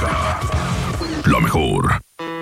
música. La mejor.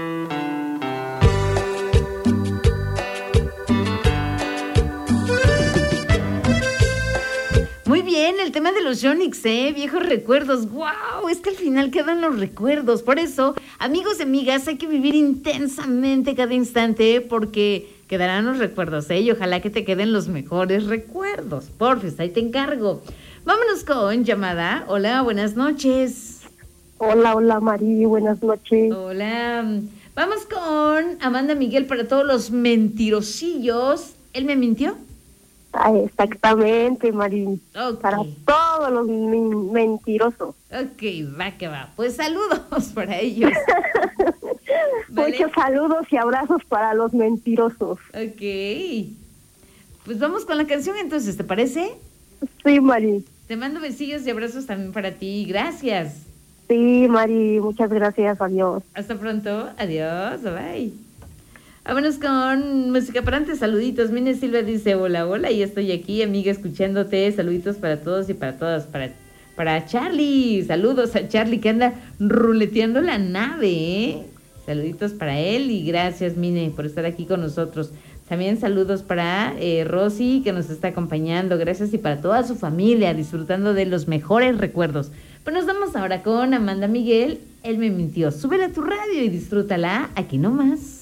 Muy bien, el tema de los Yonix, viejos recuerdos. ¡Wow! Es que al final quedan los recuerdos. Por eso, amigos y amigas, hay que vivir intensamente cada instante porque quedarán los recuerdos, y ojalá que te queden los mejores recuerdos. Porfis, ahí te encargo. Vámonos con llamada. Hola, buenas noches. Hola, Mari, buenas noches. Hola. Vamos con Amanda Miguel para todos los mentirosillos. ¿Él me mintió? Exactamente, Mari. Okay. Para todos los mentirosos. Ok, va que va. Pues saludos para ellos. ¿Vale? Muchos saludos y abrazos para los mentirosos. Ok. Pues vamos con la canción entonces, ¿te parece? Sí, Mari. Te mando besillos y abrazos también para ti. Gracias. Sí, Mari, muchas gracias. Adiós. Hasta pronto. Adiós. Bye. Vámonos con música para antes. Saluditos. Mine Silva dice: hola, hola, y estoy aquí, amiga, escuchándote. Saluditos para todos y para todas. Para Charlie. Saludos a Charlie que anda ruleteando la nave, Saluditos para él y gracias, Mine, por estar aquí con nosotros. También saludos para Rosy, que nos está acompañando. Gracias, y para toda su familia, disfrutando de los mejores recuerdos. Pues nos vamos ahora con Amanda Miguel. Él me mintió. Súbela a tu radio y disfrútala aquí nomás.